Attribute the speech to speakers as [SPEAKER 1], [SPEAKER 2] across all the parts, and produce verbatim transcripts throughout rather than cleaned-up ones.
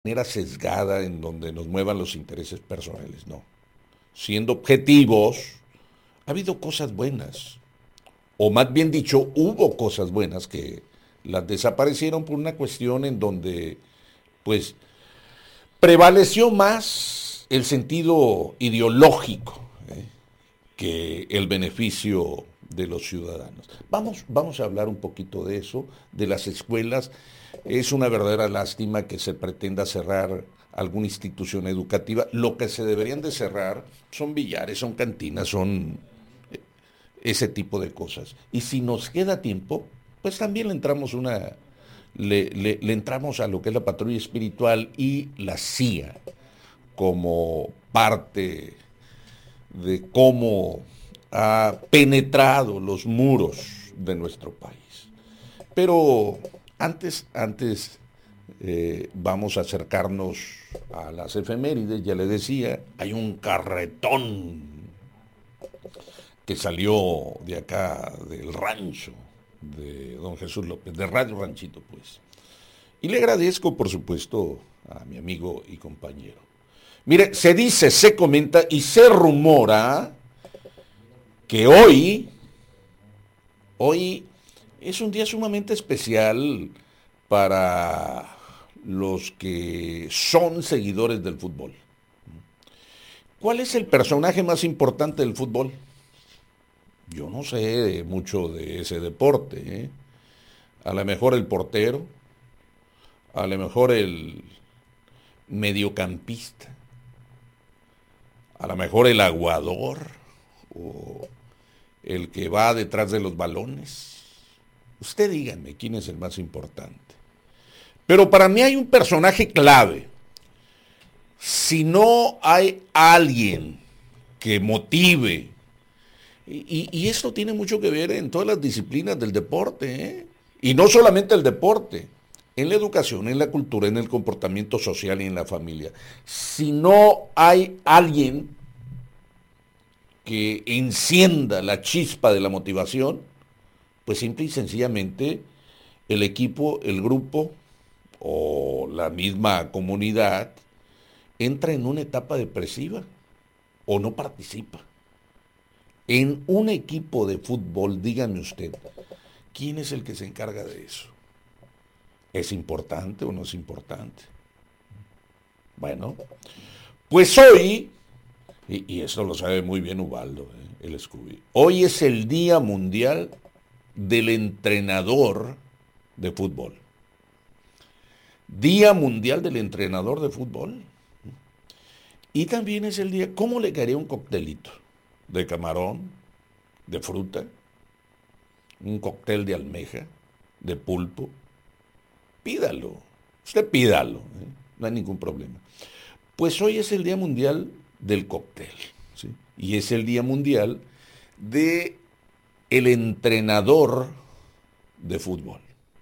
[SPEAKER 1] manera sesgada en donde nos muevan los intereses personales, no. Siendo objetivos, ha habido cosas buenas, o más bien dicho, hubo cosas buenas que las desaparecieron por una cuestión en donde, pues, prevaleció más el sentido ideológico ¿eh? que el beneficio de los ciudadanos. Vamos, vamos a hablar un poquito de eso, de las escuelas. Es una verdadera lástima que se pretenda cerrar alguna institución educativa. Lo que se deberían de cerrar son billares, son cantinas, son ese tipo de cosas. Y si nos queda tiempo, pues también le entramos una le, le, le entramos a lo que es la patrulla espiritual y la C I A como parte de cómo ha penetrado los muros de nuestro país. Pero antes, antes eh, vamos a acercarnos a las efemérides, ya le decía, hay un carretón que salió de acá, del rancho de don Jesús López, de Radio Ranchito, pues. Y le agradezco, por supuesto, a mi amigo y compañero. Mire, se dice, se comenta y se rumora que hoy, hoy es un día sumamente especial para los que son seguidores del fútbol. ¿Cuál es el personaje más importante del fútbol? Yo no sé mucho de ese deporte. ¿eh? A lo mejor el portero, a lo mejor el mediocampista, a lo mejor el aguador o el que va detrás de los balones. Usted dígame quién es el más importante. Pero para mí hay un personaje clave. Si no hay alguien que motive, y, y esto tiene mucho que ver en todas las disciplinas del deporte, ¿eh? Y no solamente el deporte, en la educación, en la cultura, en el comportamiento social y en la familia. Si no hay alguien que encienda la chispa de la motivación, pues simple y sencillamente el equipo, el grupo o la misma comunidad entra en una etapa depresiva o no participa. En un equipo de fútbol, dígame usted, ¿quién es el que se encarga de eso? ¿Es importante o no es importante? Bueno, pues hoy, y, y eso lo sabe muy bien Ubaldo, ¿eh? el Scooby, hoy es el Día Mundial del Entrenador de Fútbol. Día Mundial del Entrenador de Fútbol. Y también es el día, ¿cómo le caería un coctelito? De camarón, de fruta, un cóctel de almeja, de pulpo. Pídalo, usted pídalo, ¿eh? No hay ningún problema. Pues hoy es el Día Mundial del Cóctel, ¿sí? Y es el Día Mundial de el entrenador de fútbol.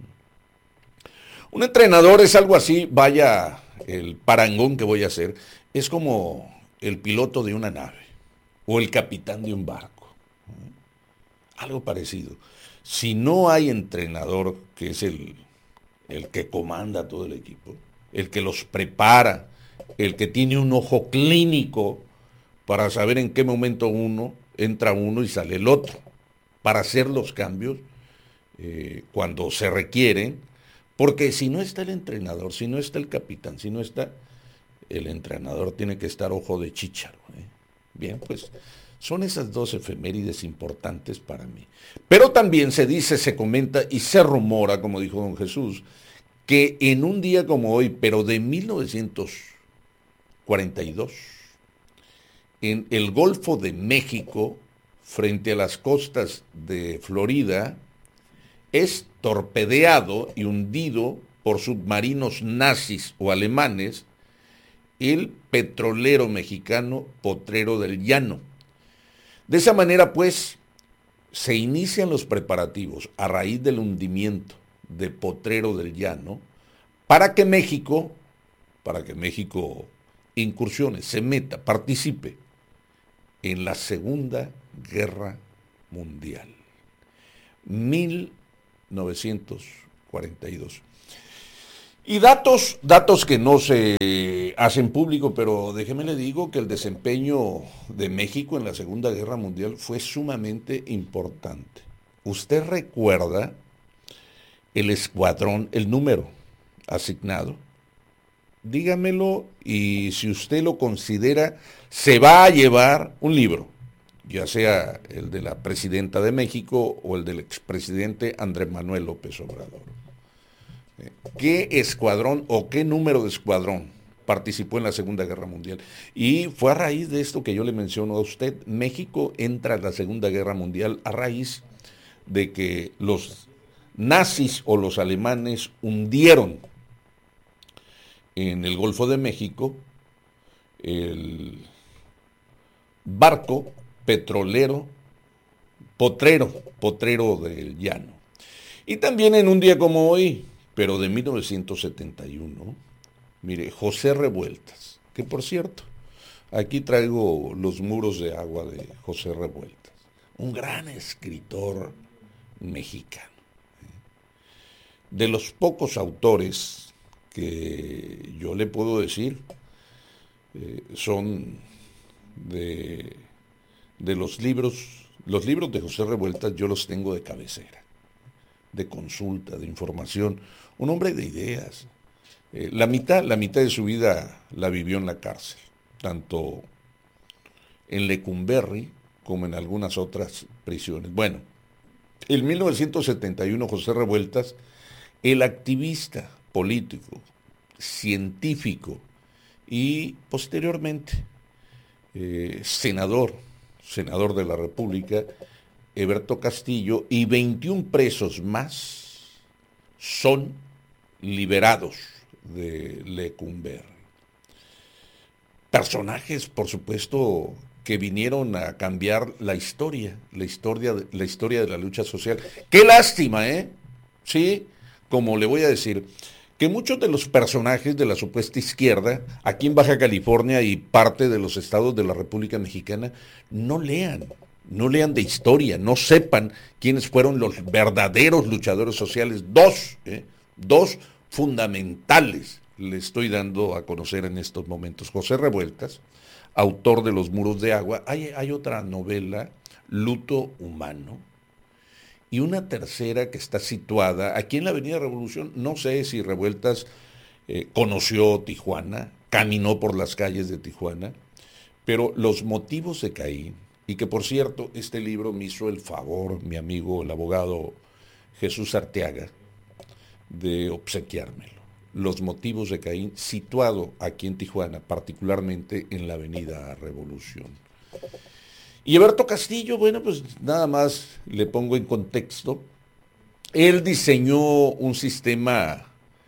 [SPEAKER 1] Un entrenador es algo así, vaya el parangón que voy a hacer, es como el piloto de una nave o el capitán de un barco. ¿eh? Algo parecido. Si no hay entrenador, que es el, el que comanda todo el equipo, el que los prepara, el que tiene un ojo clínico para saber en qué momento uno entra uno y sale el otro, para hacer los cambios eh, cuando se requieren, porque si no está el entrenador, si no está el capitán, si no está el entrenador, tiene que estar ojo de chícharo. ¿eh? Bien, pues son esas dos efemérides importantes para mí. Pero también se dice, se comenta y se rumora, como dijo don Jesús, que en un día como hoy, pero de mil novecientos cuarenta y dos, en el Golfo de México, frente a las costas de Florida, es torpedeado y hundido por submarinos nazis o alemanes el petrolero mexicano Potrero del Llano. De esa manera, pues, se inician los preparativos a raíz del hundimiento de Potrero del Llano para que México, para que México incursione, se meta, participe en la Segunda Guerra Mundial. mil novecientos cuarenta y dos. Y datos, datos que no se hacen público, pero déjeme le digo que el desempeño de México en la Segunda Guerra Mundial fue sumamente importante. ¿Usted recuerda el escuadrón, el número asignado? Dígamelo, y si usted lo considera, se va a llevar un libro, ya sea el de la presidenta de México o el del expresidente Andrés Manuel López Obrador. ¿Qué escuadrón o qué número de escuadrón participó en la Segunda Guerra Mundial? Y fue a raíz de esto que yo le menciono a usted. México entra en la Segunda Guerra Mundial a raíz de que los nazis o los alemanes hundieron en el Golfo de México el barco petrolero Potrero, Potrero del Llano. Y también en un día como hoy, pero de mil novecientos setenta y uno, mire, José Revueltas, que por cierto, aquí traigo los muros de agua de José Revueltas, un gran escritor mexicano, de los pocos autores que yo le puedo decir, eh, son de, de los libros, los libros de José Revueltas yo los tengo de cabecera, de consulta, de información, un hombre de ideas. Eh, la mitad, la mitad de su vida la vivió en la cárcel, tanto en Lecumberri como en algunas otras prisiones. Bueno, en mil novecientos setenta y uno José Revueltas, el activista político, científico y posteriormente eh, senador, senador de la República, Eberto Castillo, y veintiún presos más son liberados de Lecumberri. Personajes, por supuesto, que vinieron a cambiar la historia, la historia, la historia de la lucha social. ¡Qué lástima, eh! Sí, como le voy a decir, que muchos de los personajes de la supuesta izquierda, aquí en Baja California y parte de los estados de la República Mexicana, no lean, no lean de historia, no sepan quiénes fueron los verdaderos luchadores sociales. Dos, ¿eh? dos fundamentales le estoy dando a conocer en estos momentos. José Revueltas, autor de Los Muros de Agua. Hay, hay otra novela, Luto Humano, y una tercera que está situada aquí en la Avenida Revolución. No sé si Revueltas eh, conoció Tijuana, caminó por las calles de Tijuana, pero Los Motivos de Caín, y que por cierto, este libro me hizo el favor, mi amigo, el abogado Jesús Arteaga, de obsequiármelo. Los Motivos de Caín, situado aquí en Tijuana, particularmente en la Avenida Revolución. Y Eberto Castillo, bueno, pues nada más le pongo en contexto. Él diseñó un sistema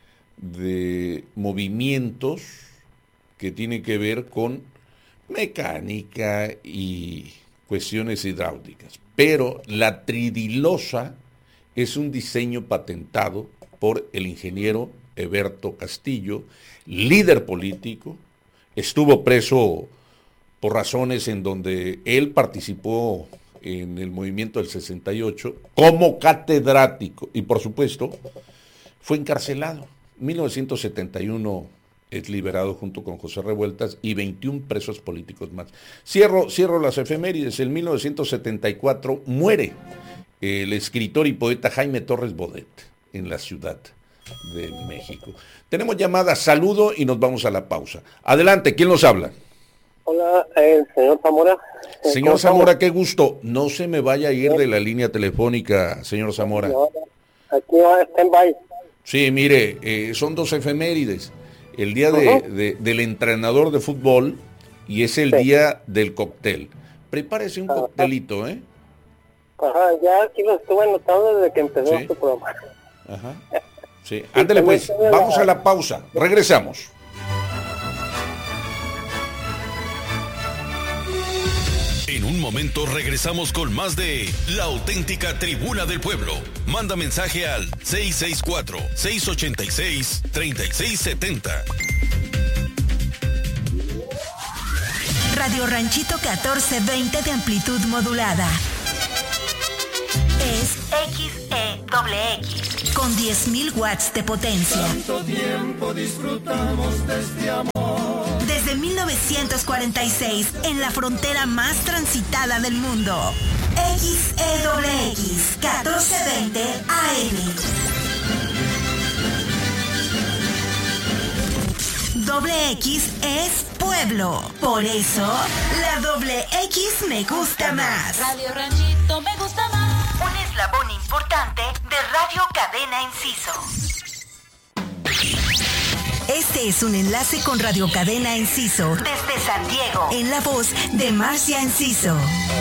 [SPEAKER 1] de movimientos que tiene que ver con mecánica y cuestiones hidráulicas, pero la tridilosa es un diseño patentado por el ingeniero Eberto Castillo, líder político. Estuvo preso por razones en donde él participó en el movimiento del sesenta y ocho como catedrático, y por supuesto fue encarcelado. En mil novecientos setenta y uno es liberado junto con José Revueltas y veintiún presos políticos más. Cierro, cierro las efemérides. En mil novecientos setenta y cuatro muere el escritor y poeta Jaime Torres Bodet en la Ciudad de México. Tenemos llamada, saludo y nos vamos a la pausa. Adelante, ¿quién nos habla?
[SPEAKER 2] Hola, el señor Zamora.
[SPEAKER 1] Señor Zamora, qué gusto. No se me vaya a ir de la línea telefónica, señor Zamora.
[SPEAKER 2] Aquí va stand-by.
[SPEAKER 1] Sí, mire, eh, son dos efemérides. El día de, uh-huh. de, del entrenador de fútbol y es el sí. día del cóctel. Prepárese un Ajá. coctelito, ¿eh?
[SPEAKER 2] Ajá, ya aquí lo estuve anotando desde que empezó
[SPEAKER 1] ¿Sí?
[SPEAKER 2] este programa.
[SPEAKER 1] Ajá. Sí, ándale pues, vamos a la pausa, regresamos.
[SPEAKER 3] En un momento regresamos con más de La Auténtica Tribuna del Pueblo. Manda mensaje al seis seis cuatro, seis ocho seis, tres seis siete cero.
[SPEAKER 4] Radio Ranchito catorce veinte de amplitud modulada. Es X E X X. con diez mil watts de potencia.
[SPEAKER 5] Tanto tiempo disfrutamos de este amor.
[SPEAKER 4] Desde mil novecientos cuarenta y seis, en la frontera más transitada del mundo. X E W X catorce veinte A M. Doble X es pueblo. Por eso, la doble X me gusta más.
[SPEAKER 6] Radio Ranchito me gusta más.
[SPEAKER 4] Un eslabón importante de Radio Cadena Enciso. Este es un enlace con Radio Cadena Enciso desde San Diego, en la voz de Marcia Enciso.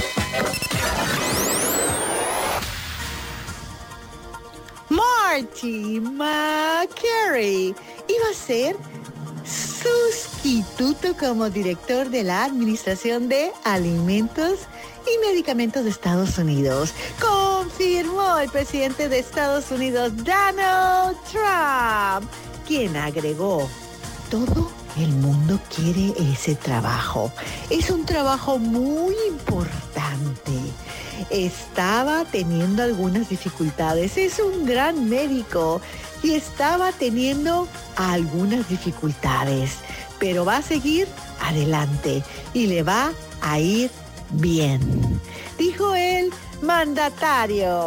[SPEAKER 7] Marty McCary iba a ser sustituto como director de la Administración de Alimentos y Medicamentos de Estados Unidos. Confirmó el presidente de Estados Unidos, Donald Trump, quien agregó: todo el mundo quiere ese trabajo. Es un trabajo muy importante. Estaba teniendo algunas dificultades. Es un gran médico y estaba teniendo algunas dificultades, pero va a seguir adelante y le va a ir bien, dijo el mandatario.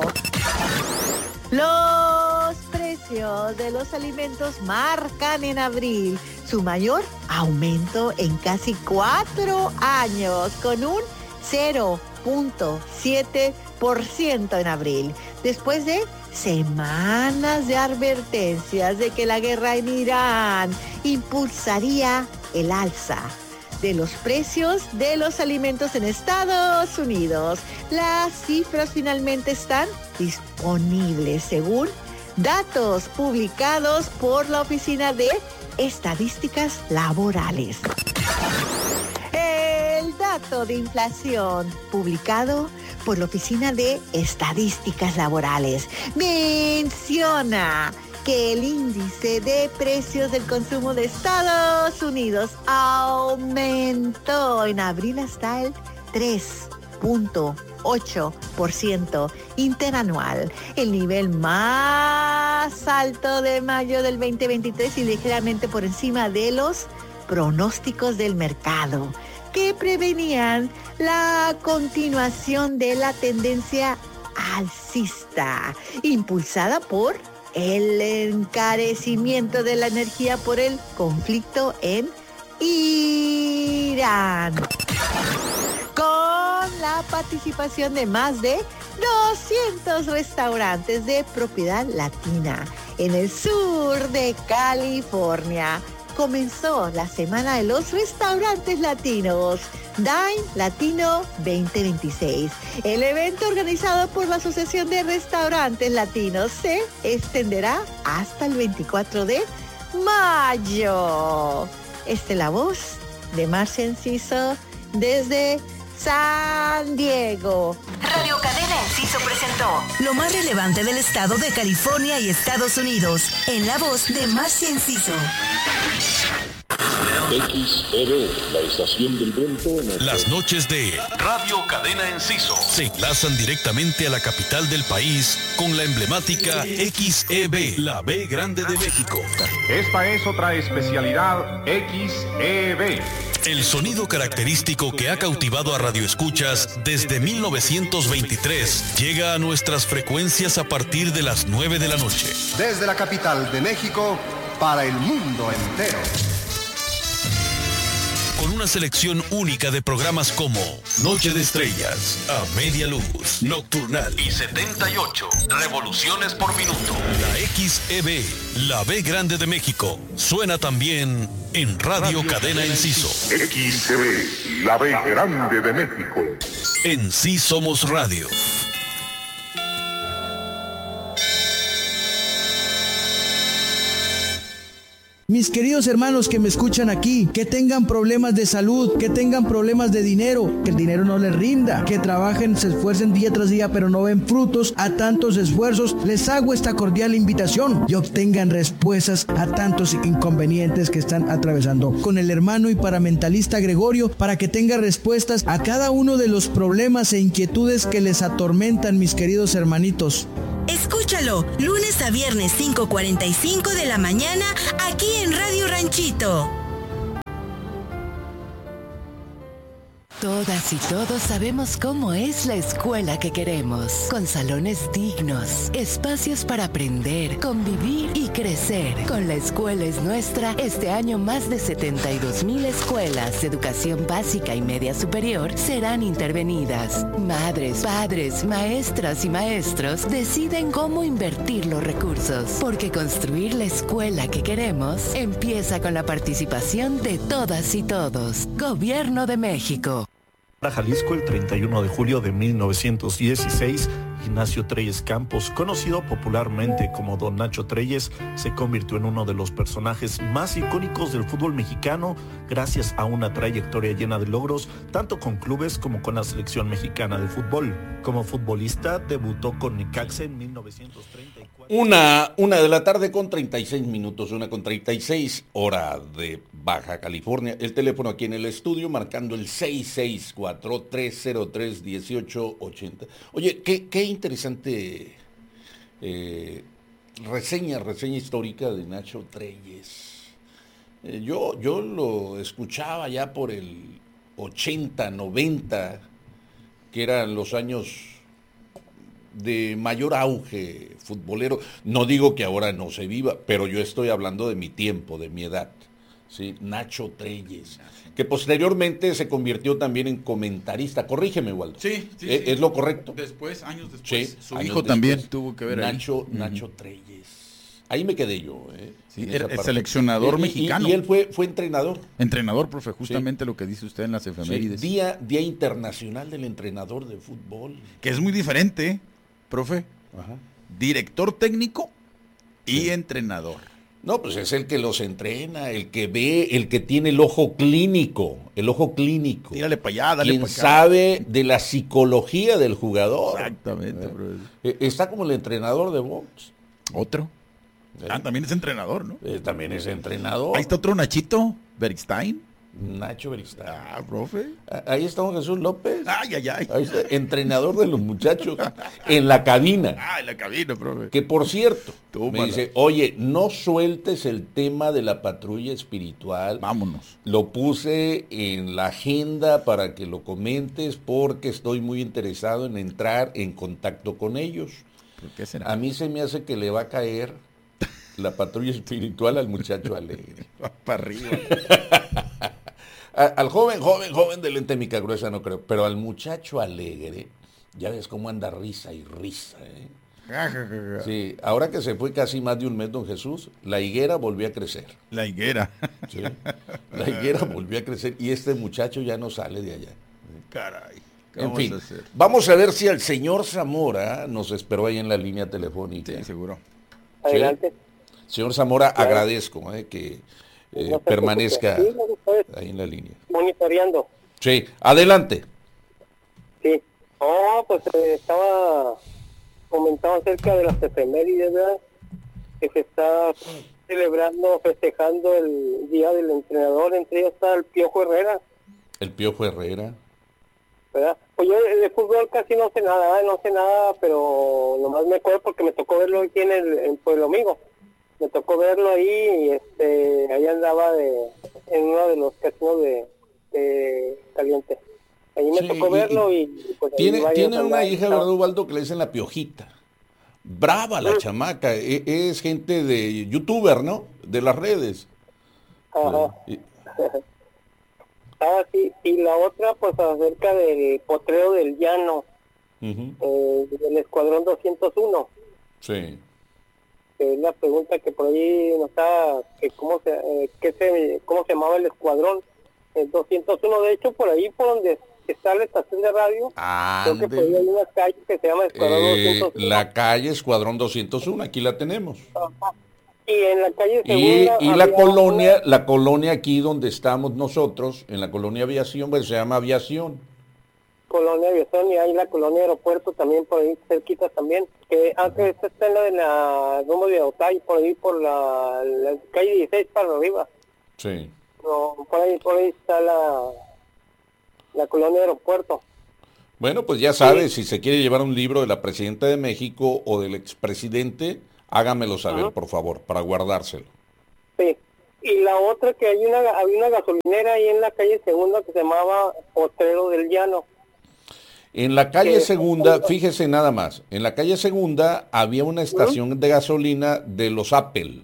[SPEAKER 7] Los precios de los alimentos marcan en abril su mayor aumento en casi cuatro años, con un cero punto siete por ciento en abril, después de semanas de advertencias de que la guerra en Irán impulsaría el alza de los precios de los alimentos en Estados Unidos. Las cifras finalmente están disponibles según datos publicados por la Oficina de Estadísticas Laborales. El dato de inflación publicado por la Oficina de Estadísticas Laborales menciona que el índice de precios del consumo de Estados Unidos aumentó en abril hasta el tres punto ocho por ciento interanual, el nivel más alto de mayo del veinte veintitrés y ligeramente por encima de los pronósticos del mercado, que prevenían la continuación de la tendencia alcista, impulsada por el encarecimiento de la energía por el conflicto en Irán. Con la participación de más de doscientos restaurantes de propiedad latina en el sur de California, comenzó la Semana de los Restaurantes Latinos, Dine Latino veinte veintiséis. El evento, organizado por la Asociación de Restaurantes Latinos, se extenderá hasta el veinticuatro de mayo. Esta es la voz de Marcia Enciso desde San Diego.
[SPEAKER 4] Radio Cadena Enciso presentó lo más relevante del estado de California y Estados Unidos, en la voz de Marcia Enciso.
[SPEAKER 8] X E B, la estación del viento.
[SPEAKER 3] Las noches de Radio Cadena Enciso se enlazan directamente a la capital del país con la emblemática X E B, la B grande de México.
[SPEAKER 9] Esta es otra especialidad X E B.
[SPEAKER 3] El sonido característico que ha cautivado a radioescuchas desde mil novecientos veintitrés llega a nuestras frecuencias a partir de las nueve de la noche.
[SPEAKER 10] Desde la capital de México para el mundo entero.
[SPEAKER 3] Con una selección única de programas como Noche de Estrellas, A Media Luz, Nocturnal y setenta y ocho Revoluciones por Minuto. La X E B, la B grande de México, suena también en Radio, Radio Cadena Enciso.
[SPEAKER 8] X E B, la B grande de México.
[SPEAKER 3] En Sí Somos Radio.
[SPEAKER 11] Mis queridos hermanos que me escuchan aquí, que tengan problemas de salud, que tengan problemas de dinero, que el dinero no les rinda, que trabajen, se esfuercen día tras día, pero no ven frutos a tantos esfuerzos, les hago esta cordial invitación y obtengan respuestas a tantos inconvenientes que están atravesando con el hermano y paramentalista Gregorio, para que tenga respuestas a cada uno de los problemas e inquietudes que les atormentan, mis queridos hermanitos.
[SPEAKER 4] Escucha Escúchalo, lunes a viernes cinco cuarenta y cinco de la mañana, aquí en Radio Ranchito.
[SPEAKER 12] Todas y todos sabemos cómo es la escuela que queremos, con salones dignos, espacios para aprender, convivir y crecer. Con La Escuela es Nuestra, este año más de setenta y dos mil escuelas de educación básica y media superior serán intervenidas. Madres, padres, maestras y maestros deciden cómo invertir los recursos, porque construir la escuela que queremos empieza con la participación de todas y todos. Gobierno de México.
[SPEAKER 13] Jalisco, el treinta y uno de julio de mil novecientos dieciséis, Ignacio Treyes Campos, conocido popularmente como Don Nacho Treyes, se convirtió en uno de los personajes más icónicos del fútbol mexicano gracias a una trayectoria llena de logros, tanto con clubes como con la selección mexicana de fútbol. Como futbolista, debutó con Necaxa en mil novecientos treinta y cuatro.
[SPEAKER 1] Una, una de la tarde con treinta y seis minutos, una con treinta y seis, hora de Baja California. El teléfono aquí en el estudio marcando el seis seis cuatro, tres cero tres, uno ocho ocho cero. Oye, qué, qué interesante eh, reseña, reseña histórica de Nacho Treyes. Eh, yo, yo lo escuchaba ya por el ochenta, noventa, que eran los años de mayor auge futbolero. No digo que ahora no se viva, pero yo estoy hablando de mi tiempo, de mi edad. ¿Sí? Nacho Treyes, que posteriormente se convirtió también en comentarista. Corrígeme, Waldo.
[SPEAKER 14] Sí, sí,
[SPEAKER 1] ¿Es,
[SPEAKER 14] sí.
[SPEAKER 1] ¿Es lo correcto?
[SPEAKER 14] Después, años después.
[SPEAKER 1] Sí,
[SPEAKER 14] su
[SPEAKER 1] años
[SPEAKER 14] hijo
[SPEAKER 1] después.
[SPEAKER 14] también tuvo que ver
[SPEAKER 1] Nacho,
[SPEAKER 14] ahí.
[SPEAKER 1] Nacho Treyes. Ahí me quedé yo. ¿eh?
[SPEAKER 14] Sí, era el seleccionador
[SPEAKER 1] y,
[SPEAKER 14] mexicano.
[SPEAKER 1] Y, y él fue, fue entrenador.
[SPEAKER 14] Entrenador, profe, justamente sí. Lo que dice usted en las efemérides.
[SPEAKER 1] Sí, día, día Internacional del Entrenador de Fútbol.
[SPEAKER 14] Que es muy diferente, profe.
[SPEAKER 1] Ajá.
[SPEAKER 14] Director técnico y
[SPEAKER 1] sí.
[SPEAKER 14] entrenador.
[SPEAKER 1] No, pues es el que los entrena, el que ve, el que tiene el ojo clínico, el ojo clínico.
[SPEAKER 14] Tírale para allá, dale
[SPEAKER 1] Quien
[SPEAKER 14] para acá.
[SPEAKER 1] sabe de la psicología del jugador.
[SPEAKER 14] Exactamente,
[SPEAKER 1] ¿Eh? Está como el entrenador de box.
[SPEAKER 14] Otro. ¿Eh? Ah, también es entrenador, ¿no?
[SPEAKER 1] Eh, también es entrenador.
[SPEAKER 14] Ahí está otro Nachito, Bergstein.
[SPEAKER 1] Nacho Bergstein.
[SPEAKER 14] Ah, profe.
[SPEAKER 1] Ahí está don Jesús López.
[SPEAKER 14] Ay, ay, ay.
[SPEAKER 1] Ahí está, entrenador de los muchachos en la cabina.
[SPEAKER 14] Ah, en la cabina, profe.
[SPEAKER 1] Que por cierto,
[SPEAKER 14] Tómala.
[SPEAKER 1] me dice, oye, no sueltes el tema de la patrulla espiritual.
[SPEAKER 14] Vámonos.
[SPEAKER 1] Lo puse en la agenda para que lo comentes porque estoy muy interesado en entrar en contacto con ellos.
[SPEAKER 14] ¿Por qué será?
[SPEAKER 1] A mí se me hace que le va a caer la patrulla espiritual al muchacho alegre.
[SPEAKER 14] Va para arriba.
[SPEAKER 1] Al joven, joven, joven de lente mica gruesa no creo, pero al muchacho alegre, ya ves cómo anda risa y risa, ¿eh? Sí, ahora que se fue casi más de un mes don Jesús, la higuera volvió a crecer.
[SPEAKER 14] La higuera.
[SPEAKER 1] Sí, la higuera volvió a crecer y este muchacho ya no sale de allá.
[SPEAKER 14] Caray.
[SPEAKER 1] En fin, vamos a ver si el señor Zamora nos esperó ahí en la línea telefónica.
[SPEAKER 14] Sí, seguro.
[SPEAKER 2] Adelante.
[SPEAKER 1] ¿Sí? Señor Zamora, claro. Agradezco eh, que eh, no permanezca sí, ahí en la línea.
[SPEAKER 2] Monitoreando.
[SPEAKER 1] Sí, adelante.
[SPEAKER 2] Sí. Oh, pues eh, estaba comentando acerca de las efemérides, ¿verdad? Que se está celebrando, festejando el Día del Entrenador, entre ellos está el Piojo Herrera.
[SPEAKER 1] El Piojo Herrera.
[SPEAKER 2] ¿Verdad? Pues yo de, de fútbol casi no sé nada, ¿eh? no sé nada, pero nomás me acuerdo porque me tocó verlo aquí en el en Pueblo Amigo. Me tocó verlo ahí y este, ahí andaba de, en uno de los casinos de, de Caliente. Ahí me sí, tocó verlo y, y pues
[SPEAKER 1] tiene, tiene una
[SPEAKER 2] andaba,
[SPEAKER 1] hija, ¿verdad, Ubaldo, que le dicen la Piojita? Brava la ¿Mm? chamaca, es, es gente de youtuber, ¿no? De las redes.
[SPEAKER 2] Ajá. Y, ah, sí, y la otra pues acerca del potrero del llano, uh-huh. eh, del Escuadrón doscientos uno.
[SPEAKER 1] Sí.
[SPEAKER 2] Es la pregunta que por ahí no está, que cómo se, eh, que se, cómo se llamaba el escuadrón, el doscientos uno, de hecho por ahí por donde está la estación de radio,
[SPEAKER 1] Ande.
[SPEAKER 2] creo que por ahí hay una calle que se llama Escuadrón eh, doscientos uno.
[SPEAKER 1] La calle Escuadrón doscientos uno, aquí la tenemos.
[SPEAKER 2] Ajá. Y en la calle
[SPEAKER 1] segunda, y, y la colonia, una... la colonia aquí donde estamos nosotros, en la colonia Aviación, pues se llama Aviación.
[SPEAKER 2] Colonia Aviación, y hay la colonia Aeropuerto también por ahí cerquita también, que aunque esta está en la de la rumbo de Otay, por ahí por la, la calle dieciséis para arriba.
[SPEAKER 1] Sí.
[SPEAKER 2] No, por ahí por ahí está la la colonia Aeropuerto.
[SPEAKER 1] Bueno, pues ya sabe, sí. Si se quiere llevar un libro de la presidenta de México o del expresidente, hágamelo saber, uh-huh. por favor, para guardárselo.
[SPEAKER 2] Sí. Y la otra, que hay una, había una gasolinera ahí en la calle Segunda que se llamaba Potrero del Llano.
[SPEAKER 1] En la calle Segunda, fíjese nada más, en la calle Segunda había una estación ¿Mm? de gasolina de los Apple.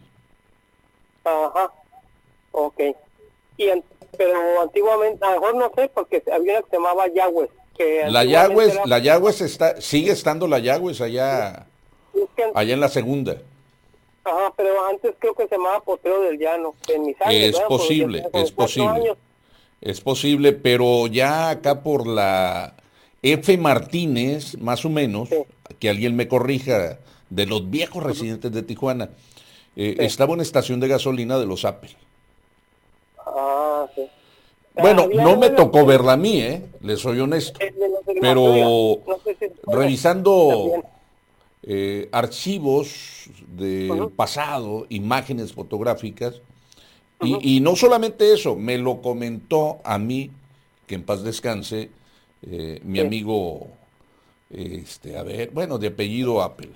[SPEAKER 2] Ajá, ok. Y, pero antiguamente, a lo mejor no sé, porque había una que se llamaba Yagüez. Que
[SPEAKER 1] la Yagüez, era... la Yagüez está, sigue estando la Yagüez allá, es que... allá en la Segunda.
[SPEAKER 2] Ajá, pero antes creo que se llamaba Potrero del Llano. En mis años,
[SPEAKER 1] es posible, es posible. Años. Es posible, pero ya acá por la F. Martínez, más o menos, sí. que alguien me corrija, de los viejos residentes de Tijuana, eh, sí. estaba una estación de gasolina de los Apple.
[SPEAKER 2] Ah, sí.
[SPEAKER 1] Bueno, no me tocó verla a mí, ¿eh? Les soy honesto. Pero no sé si revisando eh, archivos del uh-huh. pasado, imágenes fotográficas, uh-huh. y, y no solamente eso, me lo comentó a mí, que en paz descanse, eh, mi sí. amigo, este, a ver, bueno, de apellido Apple.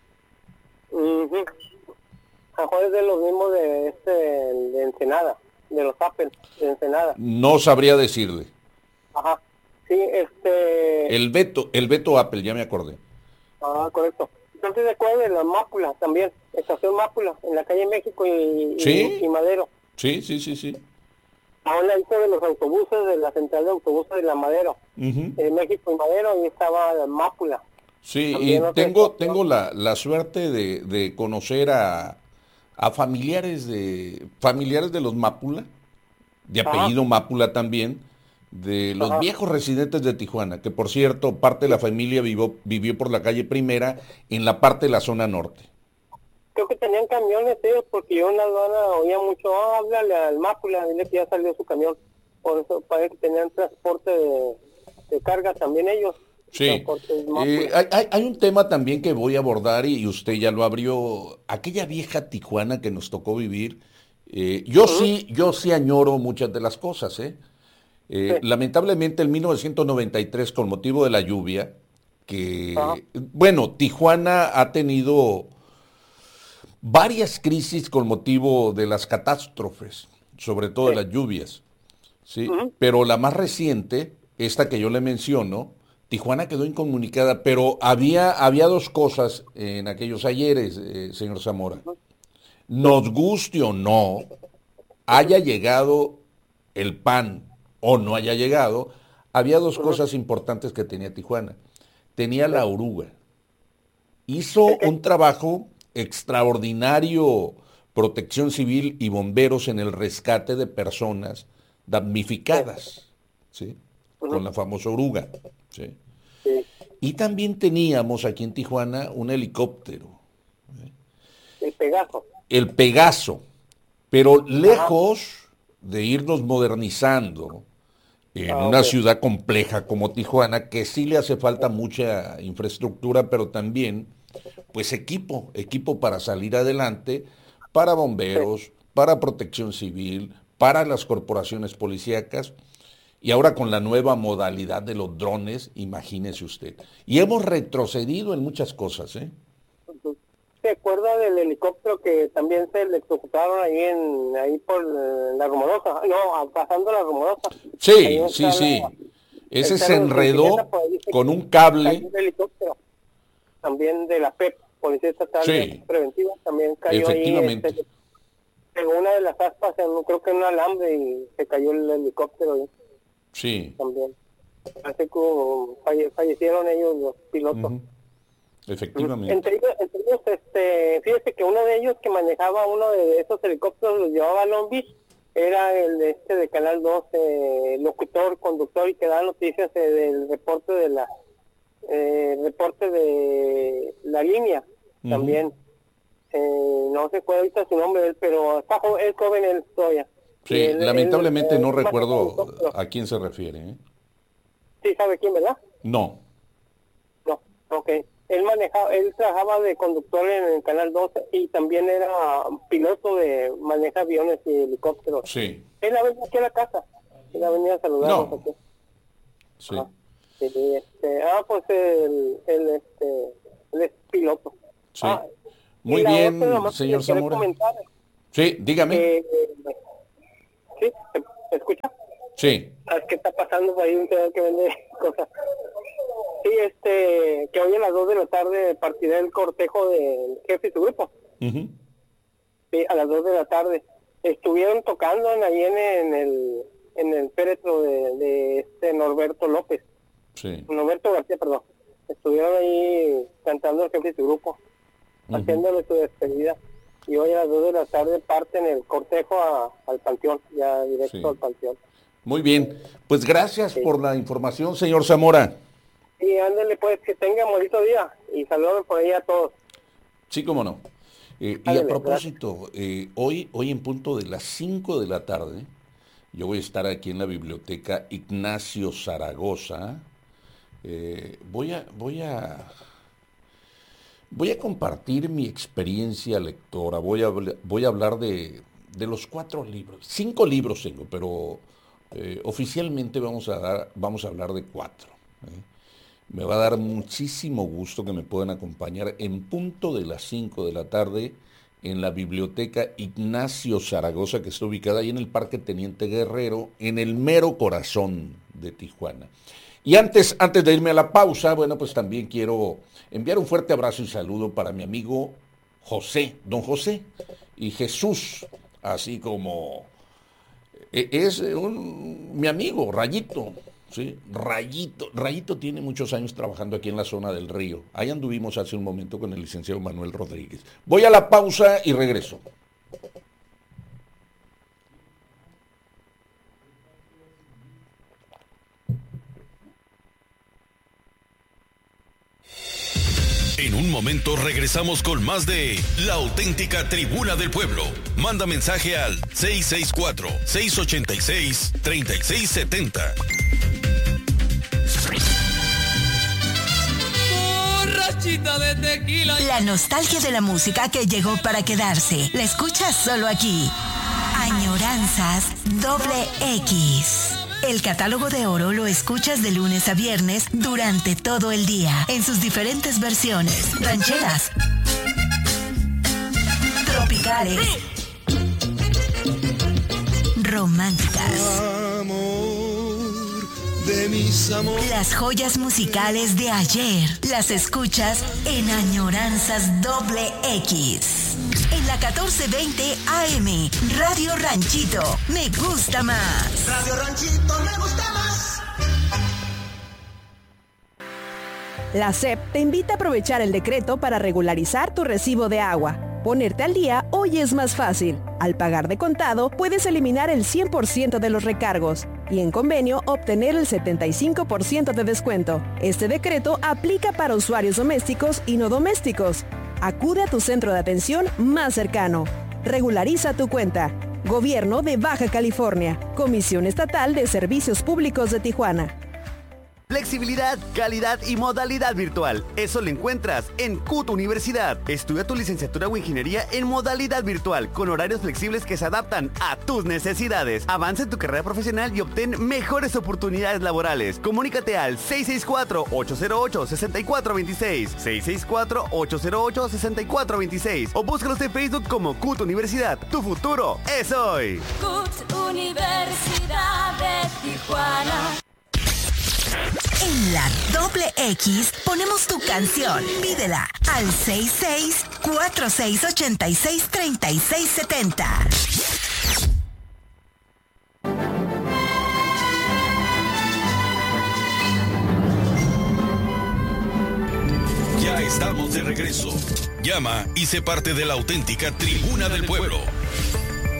[SPEAKER 2] Uh-huh. A mejor es de los mismos de, este, de Ensenada. De los Apple, de Ensenada.
[SPEAKER 1] No sabría decirle.
[SPEAKER 2] Ajá, sí, este...
[SPEAKER 1] El Beto, el Beto Apple, ya me acordé.
[SPEAKER 2] Ah, correcto. Entonces, ¿se acuerdan de la Mápula también? Estación Mápula, en la calle México y,
[SPEAKER 1] ¿Sí?
[SPEAKER 2] y, y Madero.
[SPEAKER 1] Sí, sí, sí, sí.
[SPEAKER 2] Ahora hizo de los autobuses, de la central de autobuses de la Madero. Uh-huh. De México y Madero, y estaba la Mápula.
[SPEAKER 1] Sí, también, y no tengo, tengo la, la suerte de, de conocer a... a familiares de familiares de los Mápula, de apellido Ajá. Mápula también, de los Ajá. viejos residentes de Tijuana, que por cierto, parte de la familia vivió, vivió por la calle Primera, en la parte de la zona norte.
[SPEAKER 2] Creo que tenían camiones ellos, porque yo en la aduana oía mucho, oh, háblale al Mápula, dile que ya salió su camión. Por eso parece que tenían transporte de, de carga también ellos.
[SPEAKER 1] Sí, eh, hay, hay un tema también que voy a abordar y usted ya lo abrió, aquella vieja Tijuana que nos tocó vivir. Eh, yo uh-huh. sí, yo sí añoro muchas de las cosas, ¿eh? Eh, sí. Lamentablemente en mil novecientos noventa y tres, con motivo de la lluvia, que, uh-huh. bueno, Tijuana ha tenido varias crisis con motivo de las catástrofes, sobre todo sí. de las lluvias, ¿sí? Uh-huh. Pero la más reciente, esta que yo le menciono, Tijuana quedó incomunicada, pero había, había dos cosas en aquellos ayeres, eh, señor Zamora. Nos guste o no, haya llegado el P A N o no haya llegado, había dos cosas importantes que tenía Tijuana. Tenía la oruga. Hizo un trabajo extraordinario, Protección Civil y bomberos en el rescate de personas damnificadas, ¿sí? Con la famosa oruga. ¿Sí? Sí. Y también teníamos aquí en Tijuana un helicóptero. ¿eh?
[SPEAKER 2] El Pegaso.
[SPEAKER 1] El Pegaso. Pero lejos Ajá. de irnos modernizando en ah, una okay. ciudad compleja como Tijuana, que sí le hace falta mucha infraestructura, pero también pues equipo, equipo para salir adelante, para bomberos, sí. para protección civil, para las corporaciones policíacas. Y ahora con la nueva modalidad de los drones, imagínese usted. Y hemos retrocedido en muchas cosas, ¿eh?
[SPEAKER 2] ¿Se acuerda del helicóptero que también se electrocutaron ahí en ahí por la Rumorosa? No, pasando la Rumorosa.
[SPEAKER 1] Sí, sí, sí. Ese se enredó con un cable.
[SPEAKER 2] Un helicóptero. También de la P E P, Policía Estatal
[SPEAKER 1] sí.
[SPEAKER 2] Preventiva, también cayó
[SPEAKER 1] efectivamente.
[SPEAKER 2] ahí. Este, pegó una de las aspas, en, creo que en un alambre, y se cayó el helicóptero ahí.
[SPEAKER 1] Sí.
[SPEAKER 2] También. Así que falle, fallecieron ellos los pilotos. Uh-huh.
[SPEAKER 1] Efectivamente.
[SPEAKER 2] Entre ellos, entre ellos, este, fíjese que uno de ellos que manejaba uno de esos helicópteros, los llevaba a Long Beach, era el este de Canal dos, eh, locutor, conductor, y que da noticias eh, del reporte de la eh, reporte de la línea. Uh-huh. También. Eh, no sé cuál ahorita su nombre, él, pero está joven, es joven él todavía.
[SPEAKER 1] Sí, él, lamentablemente él, no él, recuerdo a quién se refiere. ¿eh?
[SPEAKER 2] Sí, ¿sabe quién, verdad?
[SPEAKER 1] No.
[SPEAKER 2] No, ok. Él manejaba, él trabajaba de conductor en el Canal doce y también era piloto de maneja aviones y helicópteros.
[SPEAKER 1] Sí.
[SPEAKER 2] Él ha venido aquí a la casa. Él ha venido a saludarnos
[SPEAKER 1] no.
[SPEAKER 2] aquí.
[SPEAKER 1] Sí.
[SPEAKER 2] Sí, este, ah, pues el, el, este, él es piloto.
[SPEAKER 1] Sí.
[SPEAKER 2] Ah,
[SPEAKER 1] Muy bien, señor Zamora.
[SPEAKER 2] Comentar,
[SPEAKER 1] Sí, dígame.
[SPEAKER 2] eh, sí, ¿me escucha?
[SPEAKER 1] Sí.
[SPEAKER 2] Es que está pasando por ahí un señor que vende cosas. Sí, este, que hoy a las dos de la tarde partirá el cortejo del jefe y su grupo.
[SPEAKER 1] Uh-huh.
[SPEAKER 2] Sí, a las dos de la tarde. Estuvieron tocando ahí en, en el en el féretro de, de este Norberto López.
[SPEAKER 1] Sí.
[SPEAKER 2] Norberto García, perdón. Estuvieron ahí cantando el jefe y su grupo, uh-huh. haciéndole su despedida. Y hoy a las dos de la tarde parten el cortejo a, al panteón, ya directo sí. al panteón.
[SPEAKER 1] Muy bien. Pues gracias sí. por la información, señor Zamora.
[SPEAKER 2] Sí, ándale pues, que tenga un bonito día y saludos por ahí a todos.
[SPEAKER 1] Sí, cómo no. Eh, y a propósito, eh, hoy, hoy en punto de las cinco de la tarde, yo voy a estar aquí en la biblioteca Ignacio Zaragoza. Eh, voy a, voy a, voy a compartir mi experiencia lectora. Voy a, voy a hablar de, de los cuatro libros. Cinco libros tengo, pero eh, oficialmente vamos a dar, vamos a hablar de cuatro. ¿eh? Me va a dar muchísimo gusto que me puedan acompañar en punto de las cinco de la tarde en la biblioteca Ignacio Zaragoza, que está ubicada ahí en el Parque Teniente Guerrero, en el mero corazón de Tijuana. Y antes, antes de irme a la pausa, bueno, pues también quiero enviar un fuerte abrazo y saludo para mi amigo José, don José, y Jesús, así como es un, mi amigo, Rayito. Sí, Rayito, Rayito tiene muchos años trabajando aquí en la zona del Río. Ahí anduvimos hace un momento con el licenciado Manuel Rodríguez. Voy a la pausa y regreso.
[SPEAKER 3] En un momento regresamos con más de La Auténtica Tribuna del Pueblo. Manda mensaje al seis seis cuatro, seis ocho seis, tres seis siete cero.
[SPEAKER 4] De tequila. La nostalgia de la música que llegó para quedarse. La escuchas solo aquí. Añoranzas Doble X. El catálogo de oro lo escuchas de lunes a viernes durante todo el día en sus diferentes versiones. Rancheras, tropicales, románticas. De mis amores. Las joyas musicales de ayer las escuchas en Añoranzas Doble X. En la catorce veinte A M, Radio Ranchito, me gusta más.
[SPEAKER 15] Radio Ranchito, me gusta más.
[SPEAKER 16] La S E P te invita a aprovechar el decreto para regularizar tu recibo de agua. Ponerte al día hoy es más fácil. Al pagar de contado, puedes eliminar el cien por ciento de los recargos y en convenio obtener el setenta y cinco por ciento de descuento. Este decreto aplica para usuarios domésticos y no domésticos. Acude a tu centro de atención más cercano. Regulariza tu cuenta. Gobierno de Baja California. Comisión Estatal de Servicios Públicos de Tijuana.
[SPEAKER 17] Flexibilidad, calidad y modalidad virtual. Eso lo encuentras en C U T Universidad. Estudia tu licenciatura o ingeniería en modalidad virtual, con horarios flexibles que se adaptan a tus necesidades. Avanza en tu carrera profesional y obtén mejores oportunidades laborales. Comunícate al seis seis cuatro, ocho cero ocho, seis cuatro dos seis, seis seis cuatro, ocho cero ocho, seis cuatro dos seis o búscalos en Facebook como C U T Universidad. Tu futuro es hoy.
[SPEAKER 6] C U T Universidad de Tijuana.
[SPEAKER 4] En la Doble X ponemos tu canción. Pídela al seis seis cuatro seis ocho seis, tres seis siete cero.
[SPEAKER 3] Ya estamos de regreso. Llama y sé parte de la auténtica Tribuna del Pueblo.